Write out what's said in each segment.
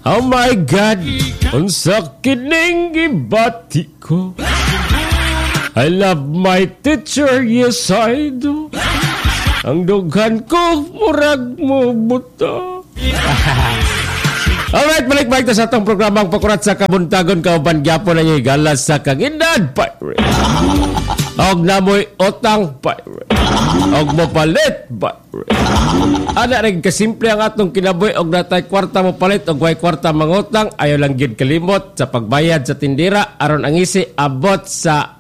Oh my God, unsa kining gibati ko. I love my teacher, yes I do. Ang dughan ko, murag mo buto. Alright, balik-balik na sa itong programang Pakurat sa Kabuntagon. Kauban gyapon na niyo galas sa Kangindad Pirate. Og namoy otang Pirate. Og mapalit Pirate. Ana rin kasimple ang atong kinabuhi og natay kwarta mo palit og way kwarta mangutang. Ayaw lang gid kalimot sa pagbayad sa tindira aron ang isi abot sa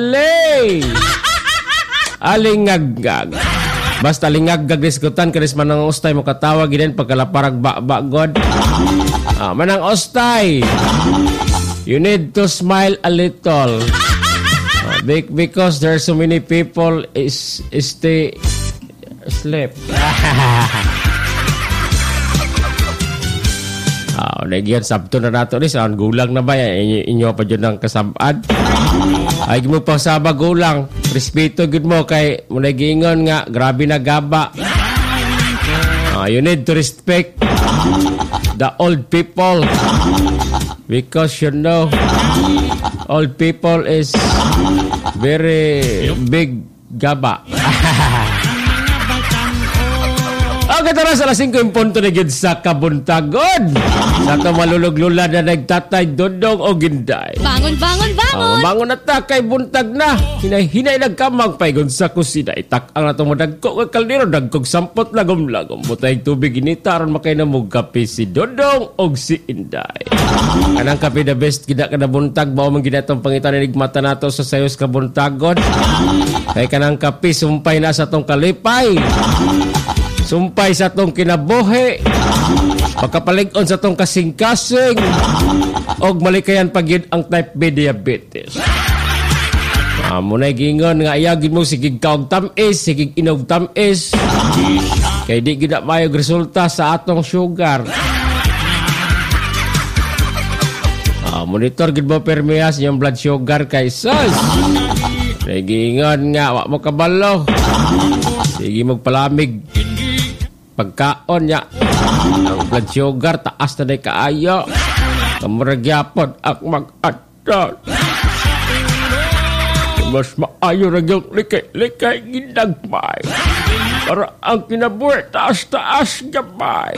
alingagag. Basta lingagag diskutan kanis manang ostay mo katawag giden pagkalaparag ba-god. Manang ostay. You need to smile a little. Because there are so many people stay asleep. Nagyan sabto na nato ni saan gulang na ba inyo pa dyan ang kasabad. Ay mo pa saba gulang. Respeto gud mo kay mo nagingon nga grabe na gaba. You need to respect the old people because you know old people is very big gaba. Okay, tara sa alas 5 yung punto na gid sa Kabuntagon. Sa ito malulog-lula na nagtatay Dodong o Ginday. Bangon, bangon, bangon! Bangon na ta kay buntag na. Hinay-hinay nagkamang paygon sa kusina. Itak ang natong madagkog kaldero. Dagkog sampot lagom-lagom. Butay tubig inita aron makay na mong kape si Dodong o si Inday. Kanang kape the best gida ka na buntag. Bao man gida itong pangitan mata nato sa sayos Kabuntagon. Kay kanang kape sumpay na sa tong kalipay. Sumpay sa tong kinabuhi. Pagkapalig-on sa tong kasing-kasing. Og malikayan pagyud ang type B diabetes. Munay gingon nga iyagin mo sigig kaog tamis, sigig inog tamis. Kay di gid mayog resulta sa atong sugar. Monitor gid mo permiyas yung blood sugar kay sus. Gingon nga wa mo kabalo. Sige magpalamig. Pagkaon niya ang blood sugar taas na day kaayo kamaragyapon ak mag-atot mas maayo ra gyud likay gidagmay para ang kinabuhi taas gamay.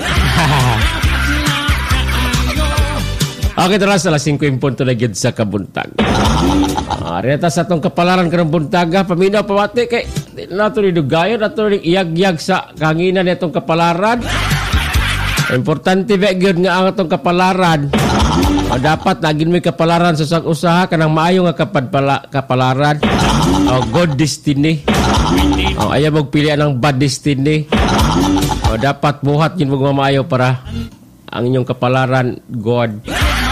Okay, tara sa alas 5 yung punto na gid sa Kabuntagon. Reta sa itong kapalaran ka ng buntaga, paminaw pawati kay nato ni dugayon, nato ni iyag-iyag sa kanginan itong kapalaran. Importante ba yun nga ang itong kapalaran? Dapat naging may kapalaran sa usaha ka ng maayo nga kapalaran. Good destiny. Ayaw magpilian ng bad destiny. Dapat buhat yun magmamayo para ang inyong kapalaran God.